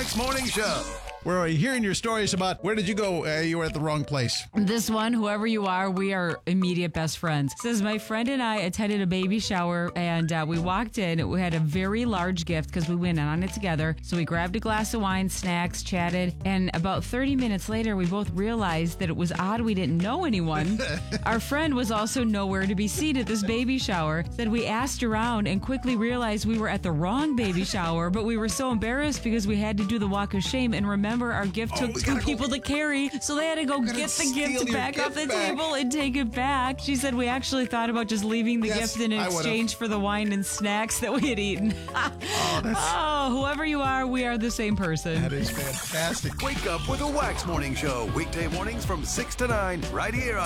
Wax Morning Show. We're hearing your stories about where did you go? You were at the wrong place. This one, whoever you are, we are immediate best friends. It says, my friend and I attended a baby shower and we walked in. We had a very large gift because we went on it together. So we grabbed a glass of wine, snacks, chatted. And about 30 minutes later, we both realized that it was odd we didn't know anyone. Our friend was also nowhere to be seen at this baby shower. Said we asked around and quickly realized we were at the wrong baby shower, but we were so embarrassed because we had to do the walk of shame. And remember, our gift took two people to carry, so they had to go get the gift back off the table and take it back. She said we actually thought about just leaving the gift in exchange for the wine and snacks that we had eaten. Whoever you are, we are the same person. That is fantastic. Wake up with a Wax Morning Show. Weekday mornings from 6 to 9 right here on